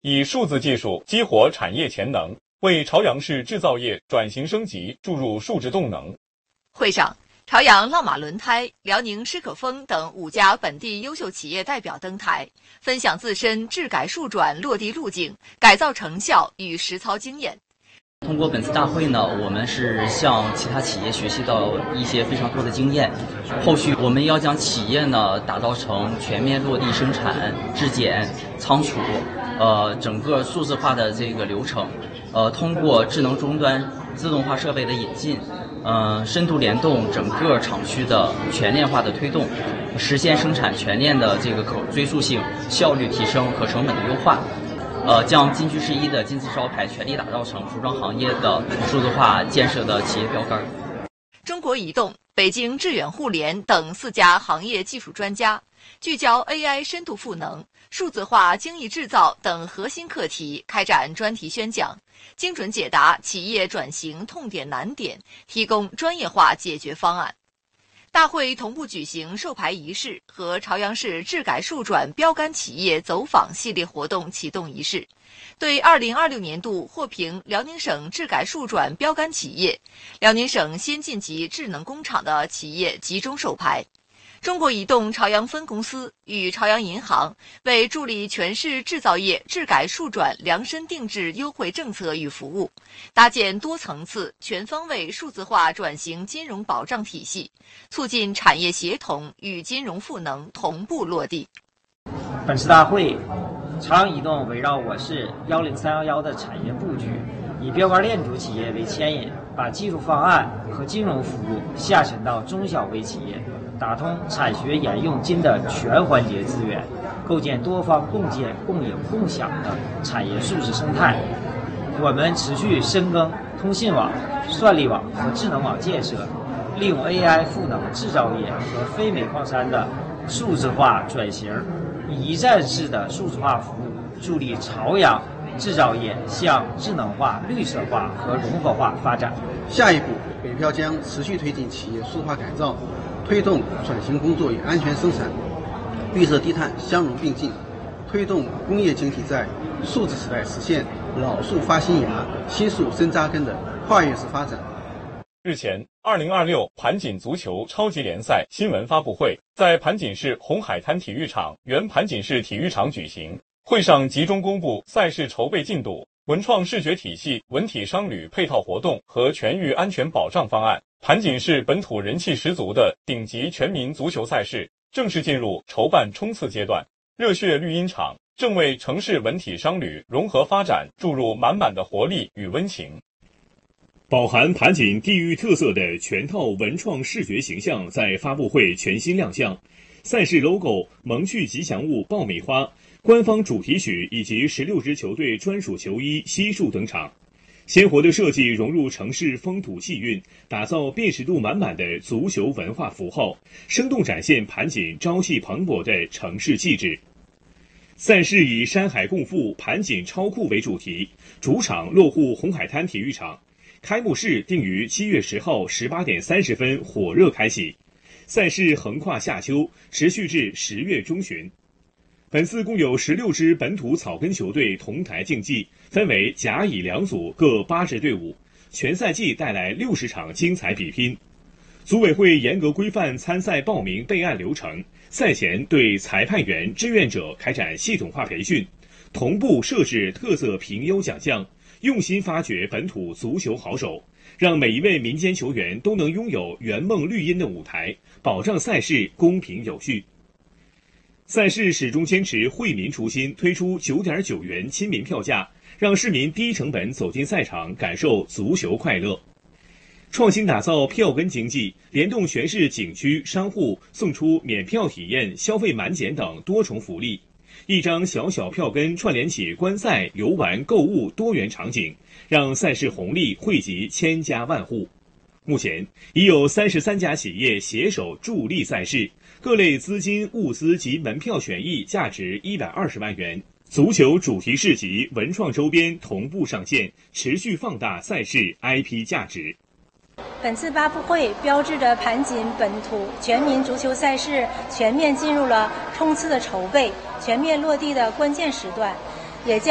以数字技术激活产业潜能，为朝阳市制造业转型升级注入数字动能。 会上，朝阳浪马轮胎、辽宁诗可风等5家本地优秀企业代表登台，分享自身治改数转落地路径、改造成效与实操经验。 通过本次大会呢，我们是向其他企业学习到一些非常多的经验。后续我们要将企业呢打造成全面落地生产、质检、仓储，整个数字化的这个流程。通过智能终端、自动化设备的引进，深度联动整个厂区的全链化的推动，实现生产全链的这个可追溯性、效率提升和成本的优化。将金居世一的金字招牌全力打造成服装行业的数字化建设的企业标杆。 中国移动、北京致远互联等4家行业技术专家聚焦 AI 深度赋能、数字化精益制造等核心课题，开展专题宣讲，精准解答企业转型痛点难点，提供专业化解决方案。大会同步举行授牌仪式和朝阳市治改数转标杆企业走访系列活动启动仪式，对2026年度获评辽宁省治改数转标杆企业、辽宁省先进级智能工厂的企业集中授牌。中国移动朝阳分公司与朝阳银行为助力全市制造业治改数转量身定制优惠政策与服务，搭建多层次、全方位数字化转型金融保障体系，促进产业协同与金融赋能同步落地。 本次大会，朝阳移动围绕我市10311的产业布局，以标杆链主企业为牵引，把技术方案和金融服务下沉到中小微企业，打通产学研用金的全环节资源，构建多方共建、共赢、共享的产业数字生态。我们持续深耕通信网、算力网和智能网建设，利用 AI 赋能制造业和非煤矿山的数字化转型，以一站式的数字化服务，助力朝阳制造业向智能化、绿色化和融合化发展。 下一步，北漂将持续推进企业数字化改造，推动转型工作与安全生产、绿色低碳相融并进，推动工业经济在数字时代实现老树发新芽、新树深扎根的跨越式发展。 日前，2026盘锦足球超级联赛新闻发布会在盘锦市红海滩体育场原盘锦市体育场举行。会上集中公布赛事筹备进度、文创视觉体系、文体商旅配套活动和全域安全保障方案。盘锦市本土人气十足的顶级全民足球赛事正式进入筹办冲刺阶段，热血绿茵场正为城市文体商旅融合发展注入满满的活力与温情。 饱含盘锦地域特色的全套文创视觉形象在发布会全新亮相，赛事 logo、萌趣吉祥物爆米花、官方主题曲以及16支球队专属球衣悉数登场。鲜活的设计融入城市风土气韵，打造辨识度满满的足球文化符号，生动展现盘锦朝气蓬勃的城市气质。赛事以山海共富、盘锦超酷为主题，主场落户红海滩体育场，开幕式定于7月10号18点30分火热开启，赛事横跨夏秋，持续至10月中旬。本次共有16支本土草根球队同台竞技，分为甲乙2组各8支队伍，全赛季带来60场精彩比拼。组委会严格规范参赛报名备案流程，赛前对裁判员、志愿者开展系统化培训，同步设置特色评优奖项，用心发掘本土足球好手，让每一位民间球员都能拥有圆梦绿茵的舞台，保障赛事公平有序。赛事始终坚持惠民初心，推出9.9元亲民票价，让市民低成本走进赛场，感受足球快乐。创新打造票根经济，联动全市景区商户送出免票体验、消费满减等多重福利。一张小小票根串联起观赛、游玩、购物多元场景，让赛事红利惠及千家万户。目前已有33家企业携手助力赛事，各类资金、物资及门票权益价值120万元。足球主题市集、文创周边同步上线，持续放大赛事 IP 价值。 本次发布会标志着盘锦本土全民足球赛事全面进入了冲刺的筹备、全面落地的关键时段，也将